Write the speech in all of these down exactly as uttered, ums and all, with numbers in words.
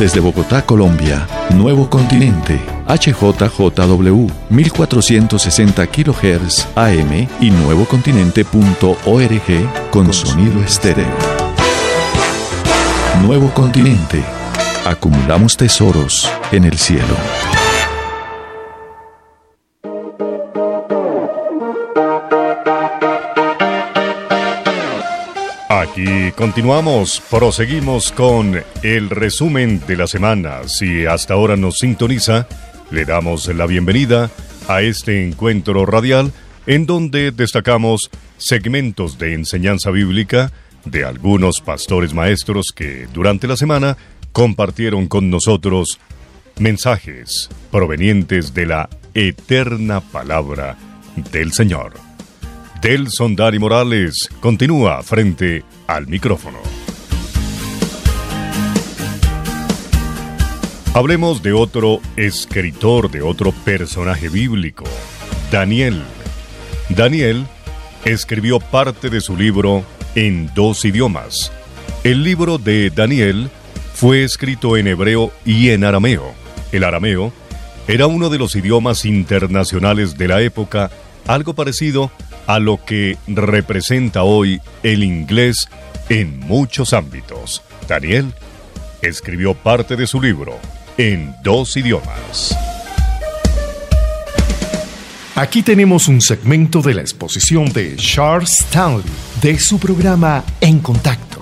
Desde Bogotá, Colombia, Nuevo Continente, H J J W, mil cuatrocientos sesenta kilohertz A M y nuevocontinente punto org con sonido estéreo. Nuevo Continente. Acumulamos tesoros en el cielo. Aquí continuamos, proseguimos con el resumen de la semana. Si hasta ahora nos sintoniza, le damos la bienvenida a este encuentro radial en donde destacamos segmentos de enseñanza bíblica de algunos pastores maestros que durante la semana compartieron con nosotros mensajes provenientes de la eterna palabra del Señor. Delson Dari Morales continúa frente al micrófono. Hablemos de otro escritor, de otro personaje bíblico, Daniel. Daniel escribió parte de su libro en dos idiomas. El libro de Daniel fue escrito en hebreo y en arameo. El arameo era uno de los idiomas internacionales de la época, algo parecido a lo que representa hoy el inglés en muchos ámbitos. Daniel escribió parte de su libro en dos idiomas. Aquí tenemos un segmento de la exposición de Charles Stanley de su programa En Contacto.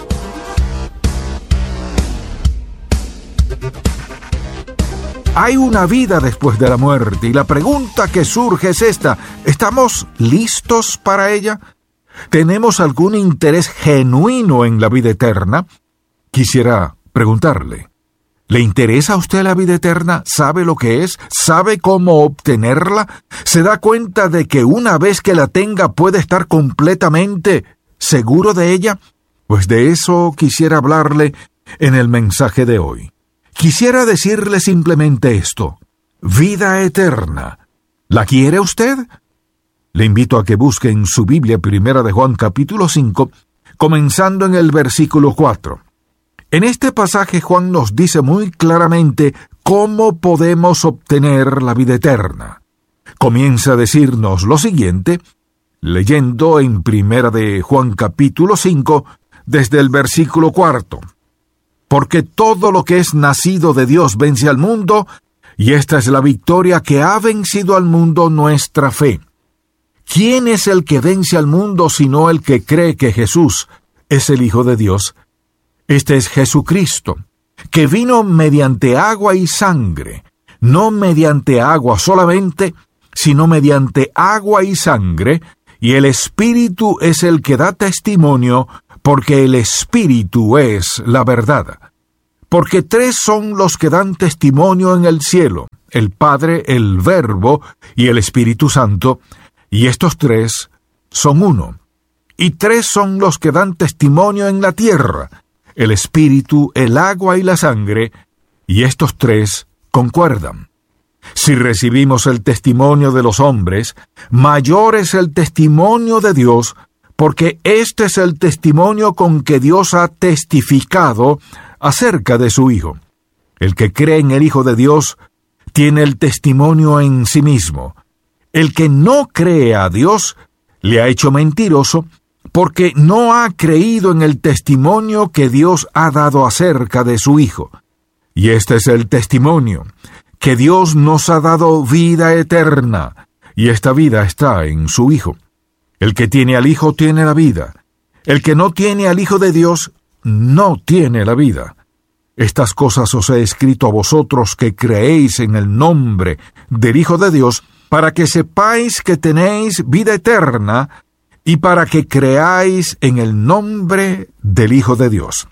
Hay una vida después de la muerte y la pregunta que surge es esta: ¿estamos listos para ella? ¿Tenemos algún interés genuino en la vida eterna? Quisiera preguntarle, ¿le interesa a usted la vida eterna? ¿Sabe lo que es? ¿Sabe cómo obtenerla? ¿Se da cuenta de que una vez que la tenga puede estar completamente seguro de ella? Pues de eso quisiera hablarle en el mensaje de hoy. Quisiera decirle simplemente esto: vida eterna. ¿La quiere usted? Le invito a que busque en su Biblia Primera de Juan capítulo cinco, comenzando en el versículo cuatro. En este pasaje Juan nos dice muy claramente cómo podemos obtener la vida eterna. Comienza a decirnos lo siguiente, leyendo en Primera de Juan capítulo cinco, desde el versículo cuarto. Porque todo lo que es nacido de Dios vence al mundo, y esta es la victoria que ha vencido al mundo, nuestra fe. ¿Quién es el que vence al mundo sino el que cree que Jesús es el Hijo de Dios? Este es Jesucristo, que vino mediante agua y sangre, no mediante agua solamente, sino mediante agua y sangre, y el Espíritu es el que da testimonio, porque el Espíritu es la verdad. Porque tres son los que dan testimonio en el cielo, el Padre, el Verbo y el Espíritu Santo, y estos tres son uno. Y tres son los que dan testimonio en la tierra, el Espíritu, el agua y la sangre, y estos tres concuerdan. Si recibimos el testimonio de los hombres, mayor es el testimonio de Dios, porque este es el testimonio con que Dios ha testificado acerca de su Hijo. El que cree en el Hijo de Dios tiene el testimonio en sí mismo. El que no cree a Dios le ha hecho mentiroso, porque no ha creído en el testimonio que Dios ha dado acerca de su Hijo. Y este es el testimonio, que Dios nos ha dado vida eterna, y esta vida está en su Hijo. El que tiene al Hijo tiene la vida. El que no tiene al Hijo de Dios no tiene la vida. Estas cosas os he escrito a vosotros que creéis en el nombre del Hijo de Dios, para que sepáis que tenéis vida eterna, y para que creáis en el nombre del Hijo de Dios.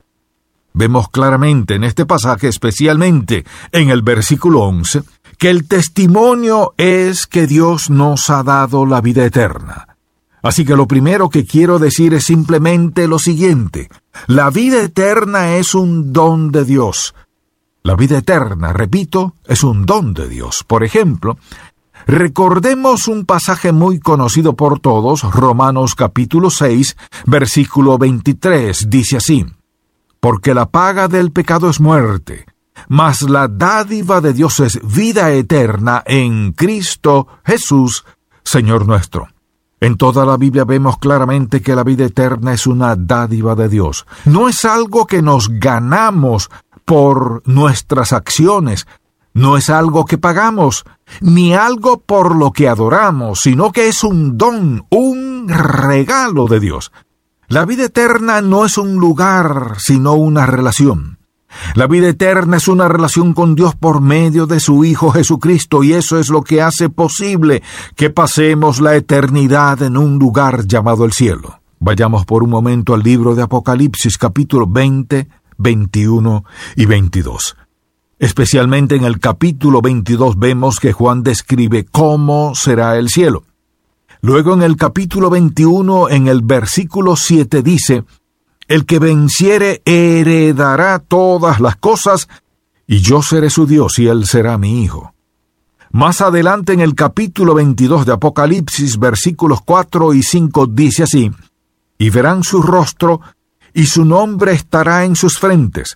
Vemos claramente en este pasaje, especialmente en el versículo once, que el testimonio es que Dios nos ha dado la vida eterna. Así que lo primero que quiero decir es simplemente lo siguiente: la vida eterna es un don de Dios. La vida eterna, repito, es un don de Dios. Por ejemplo, recordemos un pasaje muy conocido por todos, Romanos capítulo seis, versículo veintitrés, dice así: porque la paga del pecado es muerte, mas la dádiva de Dios es vida eterna en Cristo Jesús, Señor nuestro. En toda la Biblia vemos claramente que la vida eterna es una dádiva de Dios. No es algo que nos ganamos por nuestras acciones, no es algo que pagamos, ni algo por lo que adoramos, sino que es un don, un regalo de Dios. La vida eterna no es un lugar, sino una relación. La vida eterna es una relación con Dios por medio de su Hijo Jesucristo, y eso es lo que hace posible que pasemos la eternidad en un lugar llamado el cielo. Vayamos por un momento al libro de Apocalipsis, capítulo veinte, veintiuno y veintidós. Especialmente en el capítulo veintidós vemos que Juan describe cómo será el cielo. Luego en el capítulo veintiuno, en el versículo siete dice: el que venciere heredará todas las cosas, y yo seré su Dios, y él será mi hijo. Más adelante en el capítulo veintidós de Apocalipsis, versículos cuatro y cinco, dice así: y verán su rostro, y su nombre estará en sus frentes.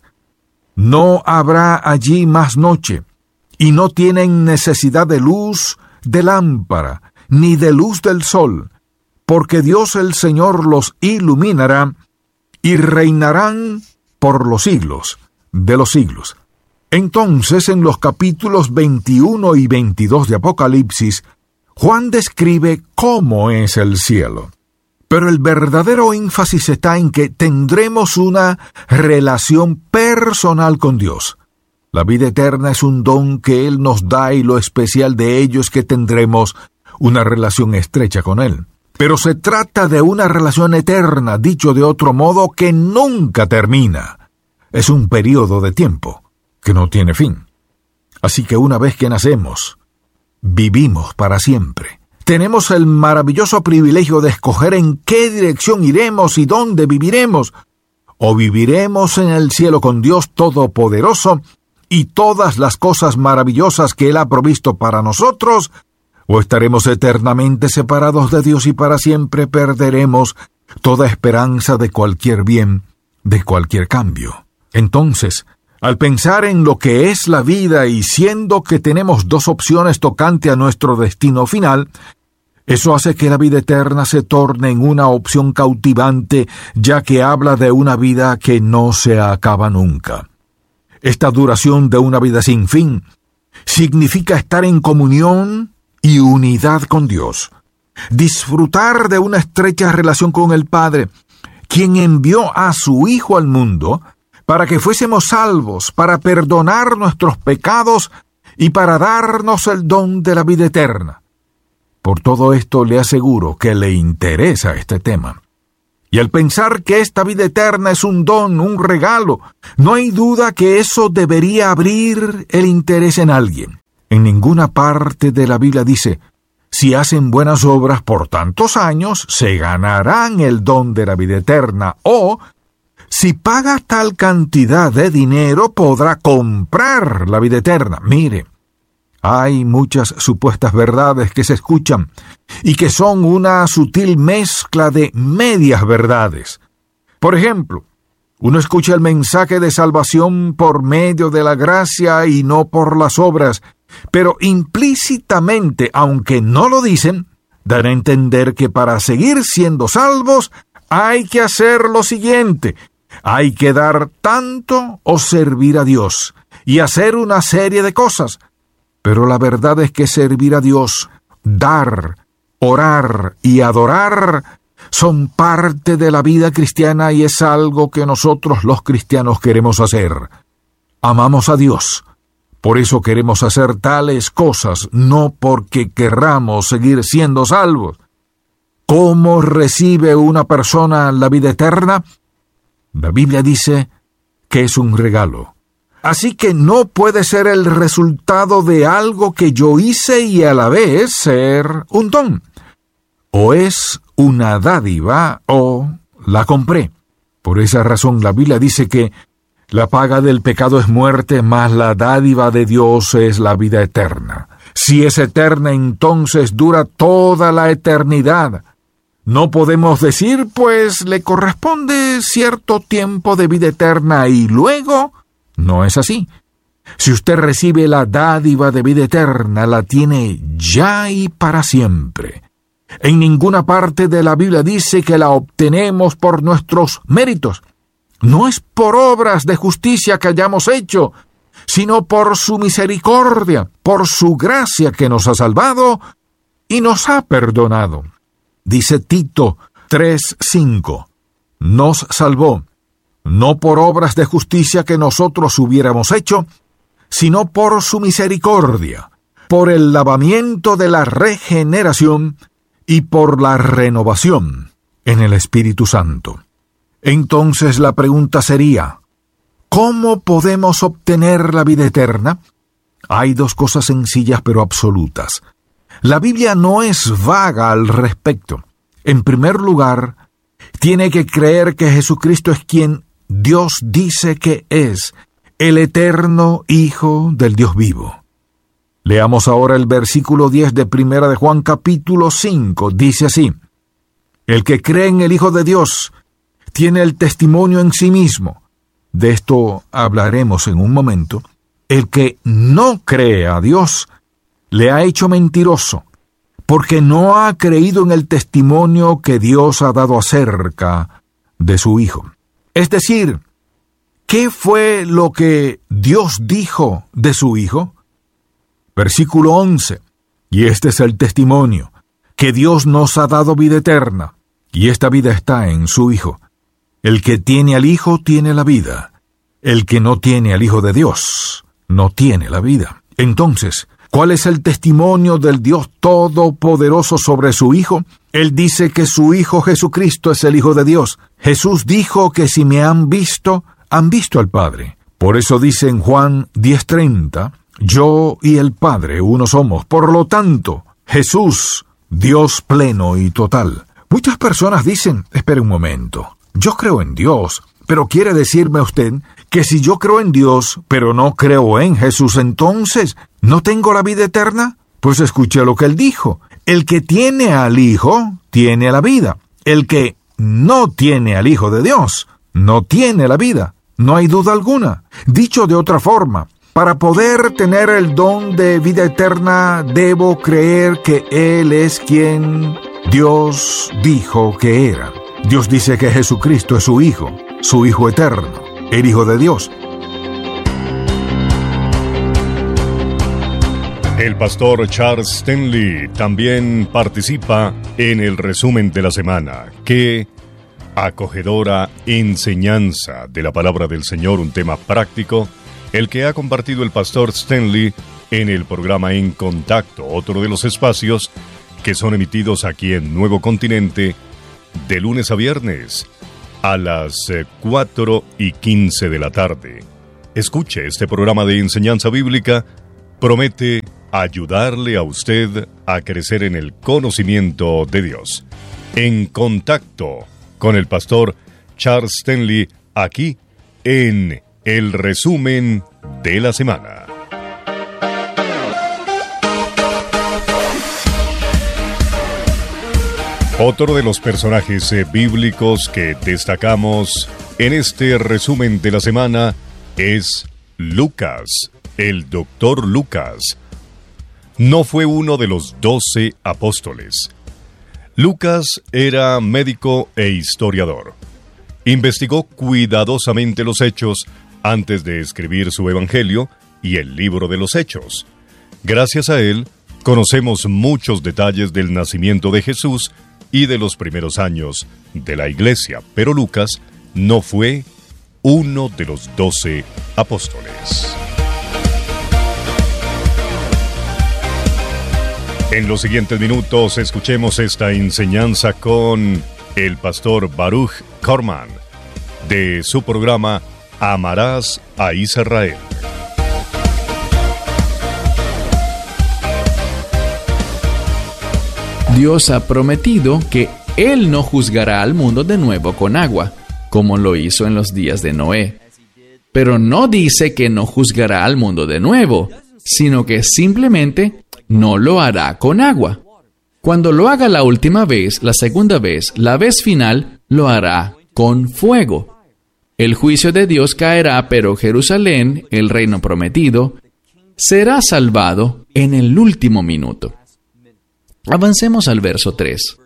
No habrá allí más noche, y no tienen necesidad de luz de lámpara, ni de luz del sol, porque Dios el Señor los iluminará, y reinarán por los siglos de los siglos. Entonces, en los capítulos veintiuno y veintidós de Apocalipsis, Juan describe cómo es el cielo. Pero el verdadero énfasis está en que tendremos una relación personal con Dios. La vida eterna es un don que Él nos da, y lo especial de ello es que tendremos una relación estrecha con Él. Pero se trata de una relación eterna, dicho de otro modo, que nunca termina. Es un periodo de tiempo que no tiene fin. Así que una vez que nacemos, vivimos para siempre. Tenemos el maravilloso privilegio de escoger en qué dirección iremos y dónde viviremos. O viviremos en el cielo con Dios Todopoderoso y todas las cosas maravillosas que Él ha provisto para nosotros, o estaremos eternamente separados de Dios y para siempre perderemos toda esperanza de cualquier bien, de cualquier cambio. Entonces, al pensar en lo que es la vida y siendo que tenemos dos opciones tocante a nuestro destino final, eso hace que la vida eterna se torne en una opción cautivante, ya que habla de una vida que no se acaba nunca. Esta duración de una vida sin fin significa estar en comunión y unidad con Dios, disfrutar de una estrecha relación con el Padre, quien envió a su Hijo al mundo para que fuésemos salvos, para perdonar nuestros pecados y para darnos el don de la vida eterna. Por todo esto le aseguro que le interesa este tema. Y al pensar que esta vida eterna es un don, un regalo, no hay duda que eso debería abrir el interés en alguien. En ninguna parte de la Biblia dice: si hacen buenas obras por tantos años, se ganarán el don de la vida eterna, o si paga tal cantidad de dinero, podrá comprar la vida eterna. Mire, hay muchas supuestas verdades que se escuchan y que son una sutil mezcla de medias verdades. Por ejemplo, uno escucha el mensaje de salvación por medio de la gracia y no por las obras, pero implícitamente, aunque no lo dicen, dan a entender que para seguir siendo salvos hay que hacer lo siguiente: hay que dar tanto o servir a Dios y hacer una serie de cosas. Pero la verdad es que servir a Dios, dar, orar y adorar son parte de la vida cristiana, y es algo que nosotros los cristianos queremos hacer. Amamos a Dios. Por eso queremos hacer tales cosas, no porque querramos seguir siendo salvos. ¿Cómo recibe una persona la vida eterna? La Biblia dice que es un regalo. Así que no puede ser el resultado de algo que yo hice y a la vez ser un don. O es una dádiva o la compré. Por esa razón la Biblia dice que la paga del pecado es muerte, mas la dádiva de Dios es la vida eterna. Si es eterna, entonces dura toda la eternidad. No podemos decir, pues le corresponde cierto tiempo de vida eterna y luego no es así. Si usted recibe la dádiva de vida eterna, la tiene ya y para siempre. En ninguna parte de la Biblia dice que la obtenemos por nuestros méritos. No es por obras de justicia que hayamos hecho, sino por su misericordia, por su gracia que nos ha salvado y nos ha perdonado. Dice Tito tres cinco, nos salvó, no por obras de justicia que nosotros hubiéramos hecho, sino por su misericordia, por el lavamiento de la regeneración y por la renovación en el Espíritu Santo. Entonces la pregunta sería, ¿cómo podemos obtener la vida eterna? Hay dos cosas sencillas pero absolutas. La Biblia no es vaga al respecto. En primer lugar, tiene que creer que Jesucristo es quien Dios dice que es, el eterno Hijo del Dios vivo. Leamos ahora el versículo diez de Primera de Juan capítulo cinco. Dice así: el que cree en el Hijo de Dios tiene el testimonio en sí mismo. De esto hablaremos en un momento. El que no cree a Dios le ha hecho mentiroso, porque no ha creído en el testimonio que Dios ha dado acerca de su Hijo. Es decir, ¿qué fue lo que Dios dijo de su Hijo? Versículo once. Y este es el testimonio, que Dios nos ha dado vida eterna, y esta vida está en su Hijo. El que tiene al Hijo tiene la vida. El que no tiene al Hijo de Dios no tiene la vida. Entonces, ¿cuál es el testimonio del Dios Todopoderoso sobre su Hijo? Él dice que su Hijo Jesucristo es el Hijo de Dios. Jesús dijo que si me han visto, han visto al Padre. Por eso dice en Juan diez treinta, yo y el Padre uno somos. Por lo tanto, Jesús, Dios pleno y total. Muchas personas dicen, espere un momento, yo creo en Dios, pero quiere decirme usted que si yo creo en Dios, pero no creo en Jesús, entonces, ¿no tengo la vida eterna? Pues escuche lo que él dijo. El que tiene al Hijo, tiene la vida. El que no tiene al Hijo de Dios, no tiene la vida. No hay duda alguna. Dicho de otra forma, para poder tener el don de vida eterna, debo creer que Él es quien Dios dijo que era. Dios dice que Jesucristo es su Hijo, su Hijo eterno, el Hijo de Dios. El pastor Charles Stanley también participa en el resumen de la semana. Qué acogedora enseñanza de la palabra del Señor, un tema práctico, el que ha compartido el pastor Stanley en el programa En Contacto, otro de los espacios que son emitidos aquí en Nuevo Continente de lunes a viernes a las cuatro y quince de la tarde. Escuche, este programa de enseñanza bíblica promete ayudarle a usted a crecer en el conocimiento de Dios. En Contacto con el pastor Charles Stanley, aquí en el resumen de la semana. Otro de los personajes eh, bíblicos que destacamos en este resumen de la semana es Lucas, el doctor Lucas. No fue uno de los doce apóstoles. Lucas era médico e historiador. Investigó cuidadosamente los hechos antes de escribir su Evangelio y el libro de los Hechos. Gracias a él, conocemos muchos detalles del nacimiento de Jesús y de los primeros años de la Iglesia, pero Lucas no fue uno de los doce apóstoles. En los siguientes minutos escuchemos esta enseñanza con el pastor Baruch Korman de su programa Amarás a Israel. Dios ha prometido que Él no juzgará al mundo de nuevo con agua, como lo hizo en los días de Noé. Pero no dice que no juzgará al mundo de nuevo, sino que simplemente no lo hará con agua. Cuando lo haga la última vez, la segunda vez, la vez final, lo hará con fuego. El juicio de Dios caerá, pero Jerusalén, el reino prometido, será salvado en el último minuto. Avancemos al verso tres.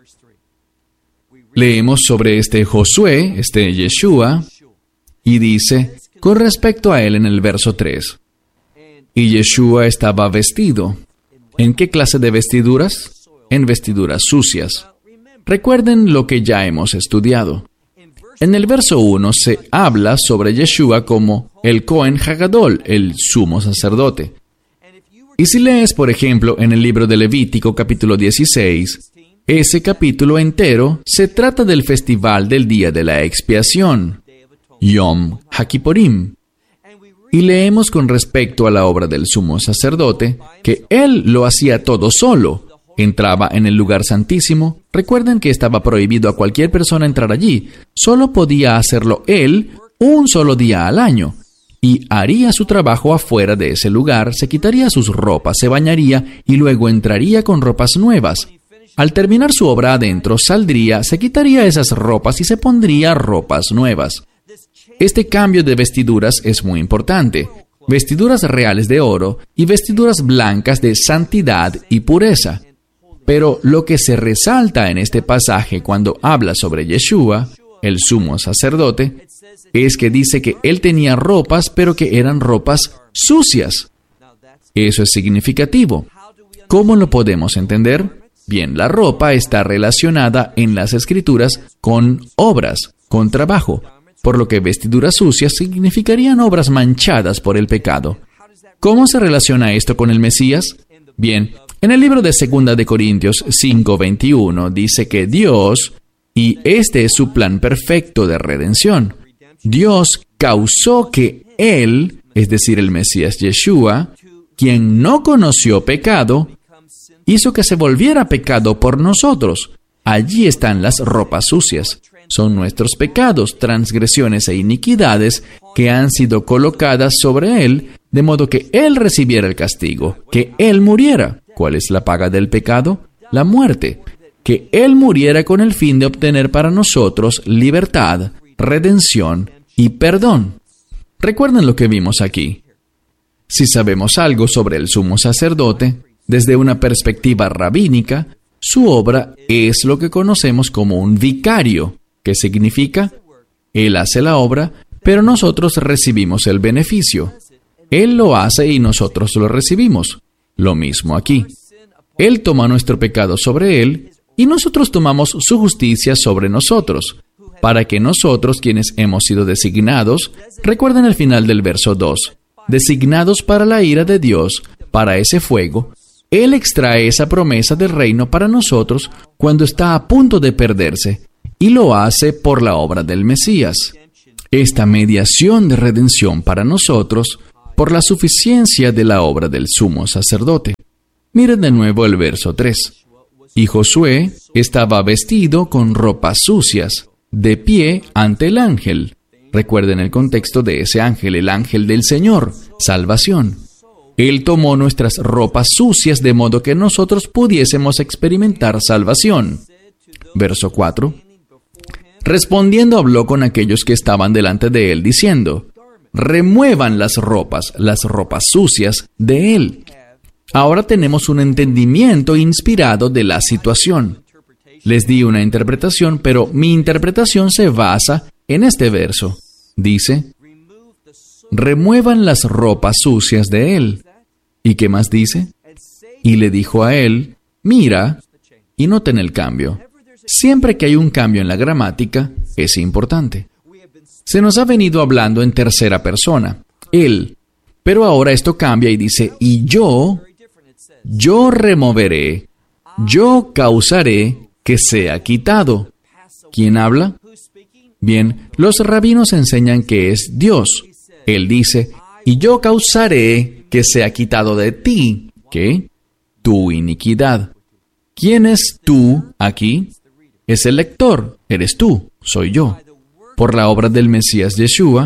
Leemos sobre este Josué, este Yeshua, y dice, con respecto a él en el verso tres, y Yeshua estaba vestido. ¿En qué clase de vestiduras? En vestiduras sucias. Recuerden lo que ya hemos estudiado. En el verso uno se habla sobre Yeshua como el Cohen Hagadol, el sumo sacerdote. Y si lees, por ejemplo, en el libro de Levítico capítulo dieciséis, ese capítulo entero se trata del festival del día de la expiación, Yom HaKippurim. Y leemos con respecto a la obra del sumo sacerdote que él lo hacía todo solo. Entraba en el lugar santísimo. Recuerden que estaba prohibido a cualquier persona entrar allí. Solo podía hacerlo él un solo día al año. Y haría su trabajo afuera de ese lugar, se quitaría sus ropas, se bañaría y luego entraría con ropas nuevas. Al terminar su obra adentro, saldría, se quitaría esas ropas y se pondría ropas nuevas. Este cambio de vestiduras es muy importante. Vestiduras reales de oro y vestiduras blancas de santidad y pureza. Pero lo que se resalta en este pasaje cuando habla sobre Yeshua, el sumo sacerdote, es que dice que él tenía ropas, pero que eran ropas sucias. Eso es significativo. ¿Cómo lo podemos entender? Bien, la ropa está relacionada en las Escrituras con obras, con trabajo, por lo que vestiduras sucias significarían obras manchadas por el pecado. ¿Cómo se relaciona esto con el Mesías? Bien, en el libro de Segunda de Corintios cinco veintiuno dice que Dios, y este es su plan perfecto de redención, Dios causó que Él, es decir, el Mesías Yeshua, quien no conoció pecado, hizo que se volviera pecado por nosotros. Allí están las ropas sucias. Son nuestros pecados, transgresiones e iniquidades que han sido colocadas sobre Él, de modo que Él recibiera el castigo, que Él muriera. ¿Cuál es la paga del pecado? La muerte. Que Él muriera con el fin de obtener para nosotros libertad, redención y perdón. Recuerden lo que vimos aquí. Si sabemos algo sobre el sumo sacerdote, desde una perspectiva rabínica, su obra es lo que conocemos como un vicario. ¿Qué significa? Él hace la obra, pero nosotros recibimos el beneficio. Él lo hace y nosotros lo recibimos. Lo mismo aquí. Él toma nuestro pecado sobre Él y nosotros tomamos su justicia sobre nosotros, para que nosotros, quienes hemos sido designados, recuerden el final del verso dos, designados para la ira de Dios, para ese fuego, Él extrae esa promesa del reino para nosotros cuando está a punto de perderse, y lo hace por la obra del Mesías. Esta mediación de redención para nosotros, por la suficiencia de la obra del sumo sacerdote. Miren de nuevo el verso tres. Y Josué estaba vestido con ropas sucias, de pie ante el ángel. Recuerden el contexto de ese ángel, el ángel del Señor, salvación. Él tomó nuestras ropas sucias de modo que nosotros pudiésemos experimentar salvación. Verso cuatro. Respondiendo habló con aquellos que estaban delante de él, diciendo, remuevan las ropas, las ropas sucias de él. Ahora tenemos un entendimiento inspirado de la situación. Les di una interpretación, pero mi interpretación se basa en este verso. Dice, remuevan las ropas sucias de él. ¿Y qué más dice? Y le dijo a él, mira, y noten el cambio. Siempre que hay un cambio en la gramática, es importante. Se nos ha venido hablando en tercera persona, él, pero ahora esto cambia y dice, y yo, yo removeré, yo causaré que sea quitado. ¿Quién habla? Bien, los rabinos enseñan que es Dios. Él dice, y yo causaré que sea quitado de ti, ¿qué? Tu iniquidad. ¿Quién es tú aquí? Es el lector, eres tú, soy yo. Por la obra del Mesías Yeshua,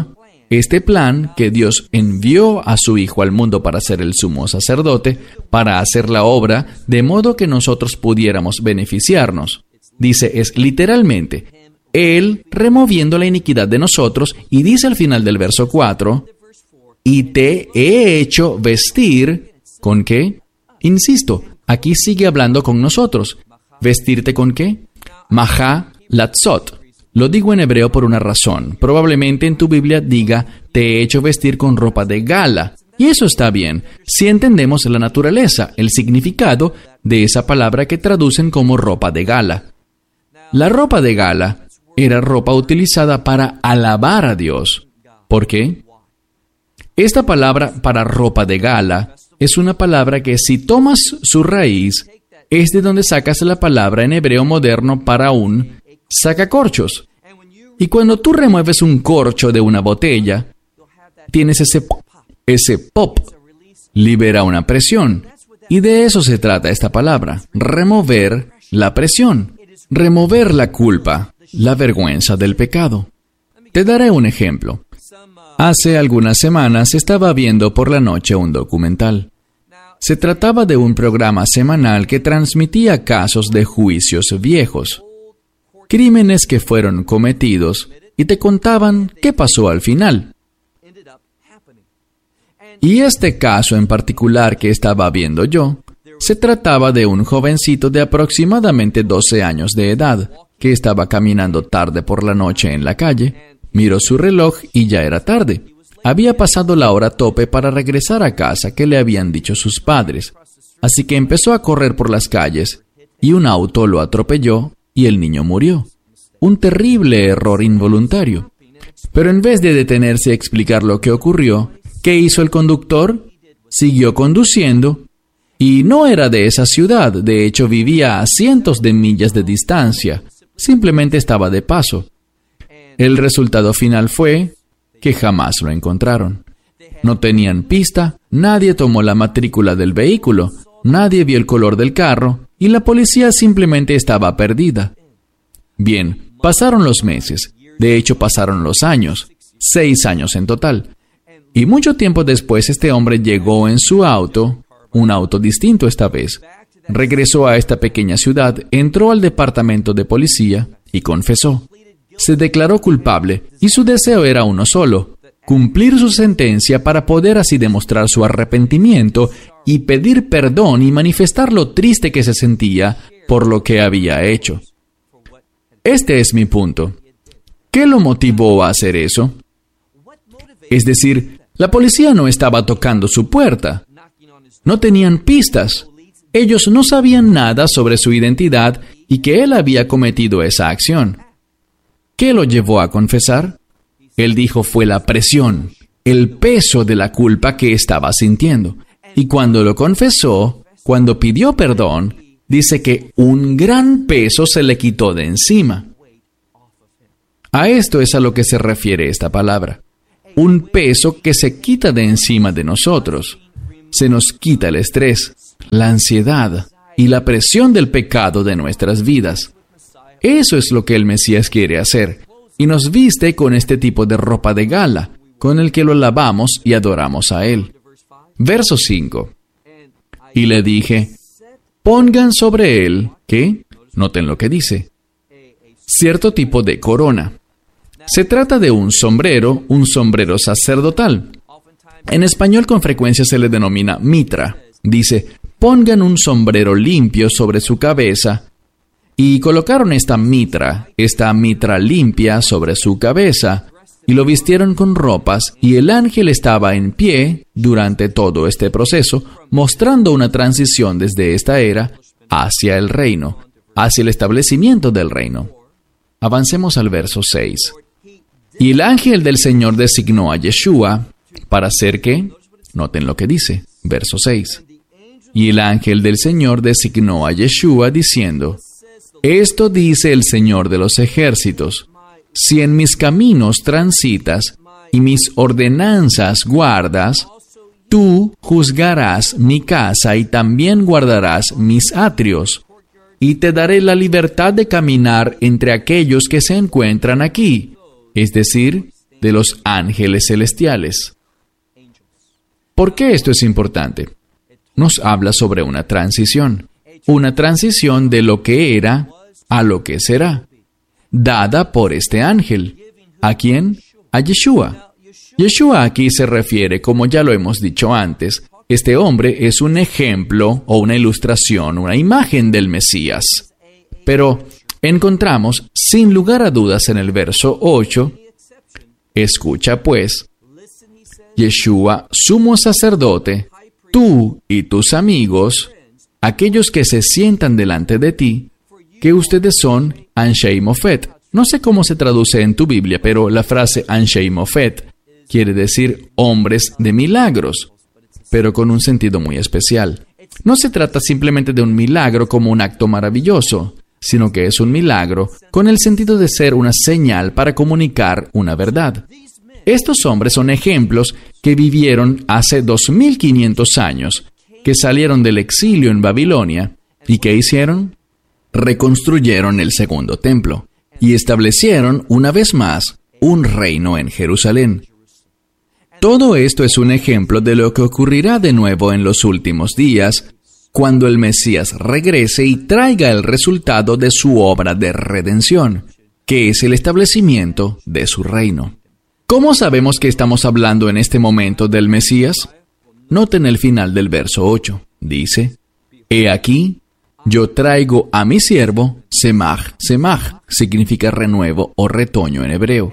Este plan que Dios envió a su Hijo al mundo para ser el sumo sacerdote, para hacer la obra, de modo que nosotros pudiéramos beneficiarnos. Dice, es literalmente, Él removiendo la iniquidad de nosotros, y dice al final del verso cuatro, y te he hecho vestir, ¿con qué? Insisto, aquí sigue hablando con nosotros. ¿Vestirte con qué? Mahá latzot. Lo digo en hebreo por una razón. Probablemente en tu Biblia diga, te he hecho vestir con ropa de gala. Y eso está bien, si entendemos la naturaleza, el significado de esa palabra que traducen como ropa de gala. La ropa de gala era ropa utilizada para alabar a Dios. ¿Por qué? Esta palabra para ropa de gala es una palabra que, si tomas su raíz, es de donde sacas la palabra en hebreo moderno para un sacacorchos. Y cuando tú remueves un corcho de una botella, tienes ese pop. Ese pop libera una presión. Y de eso se trata esta palabra. Remover la presión. Remover la culpa, la vergüenza del pecado. Te daré un ejemplo. Hace algunas semanas estaba viendo por la noche un documental. Se trataba de un programa semanal que transmitía casos de juicios viejos. Crímenes que fueron cometidos y te contaban qué pasó al final. Y este caso en particular que estaba viendo yo, se trataba de un jovencito de aproximadamente doce años de edad, que estaba caminando tarde por la noche en la calle, miró su reloj y ya era tarde. Había pasado la hora tope para regresar a casa que le habían dicho sus padres, así que empezó a correr por las calles y un auto lo atropelló y el niño murió. Un terrible error involuntario. Pero en vez de detenerse a explicar lo que ocurrió, ¿qué hizo el conductor? Siguió conduciendo y no era de esa ciudad, de hecho vivía a cientos de millas de distancia, simplemente estaba de paso. El resultado final fue que jamás lo encontraron. No tenían pista, nadie tomó la matrícula del vehículo, nadie vio el color del carro y la policía simplemente estaba perdida. Bien, pasaron los meses, de hecho pasaron los años, seis años en total. Y mucho tiempo después este hombre llegó en su auto, un auto distinto esta vez. Regresó a esta pequeña ciudad, entró al departamento de policía y confesó. Se declaró culpable y su deseo era uno solo, cumplir su sentencia para poder así demostrar su arrepentimiento y pedir perdón y manifestar lo triste que se sentía por lo que había hecho. Este es mi punto. ¿Qué lo motivó a hacer eso? Es decir, la policía no estaba tocando su puerta. No tenían pistas. Ellos no sabían nada sobre su identidad y que él había cometido esa acción. ¿Qué lo llevó a confesar? Él dijo fue la presión, el peso de la culpa que estaba sintiendo. Y cuando lo confesó, cuando pidió perdón, dice que un gran peso se le quitó de encima. A esto es a lo que se refiere esta palabra. Un peso que se quita de encima de nosotros. Se nos quita el estrés, la ansiedad y la presión del pecado de nuestras vidas. Eso es lo que el Mesías quiere hacer, y nos viste con este tipo de ropa de gala, con el que lo alabamos y adoramos a Él. Verso cinco. Y le dije, pongan sobre Él, ¿qué? Noten lo que dice. Cierto tipo de corona. Se trata de un sombrero, un sombrero sacerdotal. En español con frecuencia se le denomina mitra. Dice, pongan un sombrero limpio sobre su cabeza. Y colocaron esta mitra, esta mitra limpia sobre su cabeza, y lo vistieron con ropas, y el ángel estaba en pie durante todo este proceso, mostrando una transición desde esta era hacia el reino, hacia el establecimiento del reino. Avancemos al verso seis. Y el ángel del Señor designó a Yeshua para hacer ¿qué? Noten lo que dice, verso seis. Y el ángel del Señor designó a Yeshua diciendo, esto dice el Señor de los ejércitos, si en mis caminos transitas y mis ordenanzas guardas, tú juzgarás mi casa y también guardarás mis atrios, y te daré la libertad de caminar entre aquellos que se encuentran aquí, es decir, de los ángeles celestiales. ¿Por qué esto es importante? Nos habla sobre una transición, una transición de lo que era a lo que será, dada por este ángel. ¿A quién? A Yeshua. Yeshua aquí se refiere, como ya lo hemos dicho antes, este hombre es un ejemplo o una ilustración, una imagen del Mesías. Pero encontramos, sin lugar a dudas, en el verso ocho, escucha pues, Yeshua, sumo sacerdote, tú y tus amigos, aquellos que se sientan delante de ti, que ustedes son Anshei Mofet. No sé cómo se traduce en tu Biblia, pero la frase Anshei Mofet quiere decir hombres de milagros, pero con un sentido muy especial. No se trata simplemente de un milagro como un acto maravilloso, sino que es un milagro con el sentido de ser una señal para comunicar una verdad. Estos hombres son ejemplos que vivieron hace dos mil quinientos años, que salieron del exilio en Babilonia, ¿y qué hicieron? Reconstruyeron el segundo templo y establecieron una vez más un reino en Jerusalén. Todo esto es un ejemplo de lo que ocurrirá de nuevo en los últimos días, cuando el Mesías regrese y traiga el resultado de su obra de redención, que es el establecimiento de su reino. ¿Cómo sabemos que estamos hablando en este momento del Mesías? Noten el final del verso ocho. Dice, He aquí, yo traigo a mi siervo, Semaj. Semaj significa renuevo o retoño en hebreo.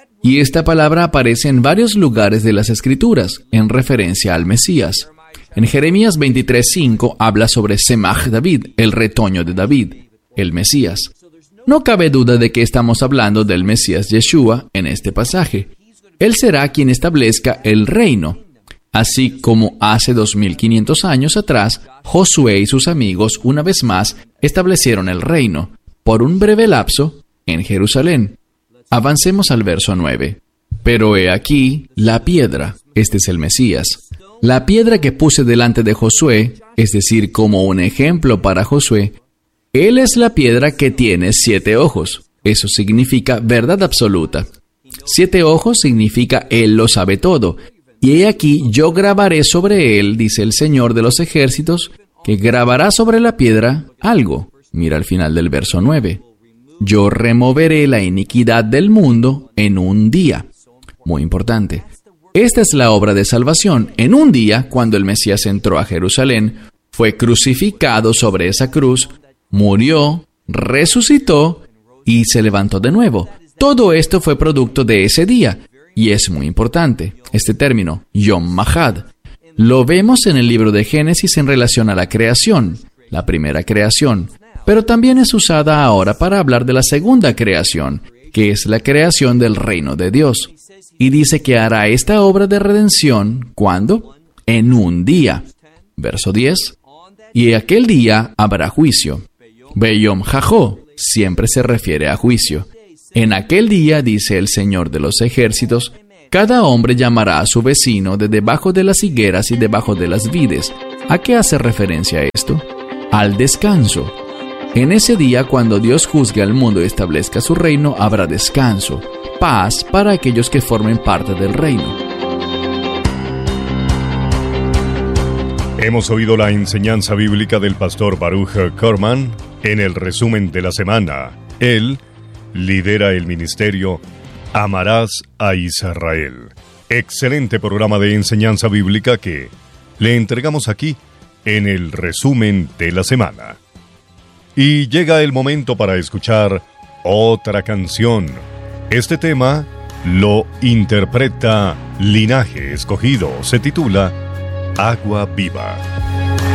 Y esta palabra aparece en varios lugares de las Escrituras, en referencia al Mesías. En Jeremías veintitrés cinco habla sobre Semaj David, el retoño de David, el Mesías. No cabe duda de que estamos hablando del Mesías Yeshua en este pasaje. Él será quien establezca el reino, así como hace dos mil quinientos años atrás, Josué y sus amigos una vez más establecieron el reino, por un breve lapso, en Jerusalén. Avancemos al verso nueve. Pero he aquí la piedra, este es el Mesías. La piedra que puse delante de Josué, es decir, como un ejemplo para Josué, él es la piedra que tiene siete ojos. Eso significa verdad absoluta. Siete ojos significa Él lo sabe todo. Y he aquí yo grabaré sobre él, dice el Señor de los ejércitos, que grabará sobre la piedra algo. Mira al final del verso nueve. Yo removeré la iniquidad del mundo en un día. Muy importante. Esta es la obra de salvación. En un día, cuando el Mesías entró a Jerusalén, fue crucificado sobre esa cruz, murió, resucitó y se levantó de nuevo. Todo esto fue producto de ese día. Y es muy importante, este término, Yom Mahad. Lo vemos en el libro de Génesis en relación a la creación, la primera creación, pero también es usada ahora para hablar de la segunda creación, que es la creación del reino de Dios. Y dice que hará esta obra de redención, ¿cuándo? En un día. Verso diez. Y aquel día habrá juicio. Beyom Jajó siempre se refiere a juicio. En aquel día, dice el Señor de los ejércitos, cada hombre llamará a su vecino de debajo de las higueras y debajo de las vides. ¿A qué hace referencia esto? Al descanso. En ese día, cuando Dios juzgue al mundo y establezca su reino, habrá descanso, paz para aquellos que formen parte del reino. Hemos oído la enseñanza bíblica del pastor Baruch Korman en el resumen de la semana. Él lidera el ministerio Amarás a Israel. Excelente programa de enseñanza bíblica que le entregamos aquí en el resumen de la semana. Y llega el momento para escuchar otra canción. Este tema lo interpreta Linaje Escogido. Se titula Agua Viva.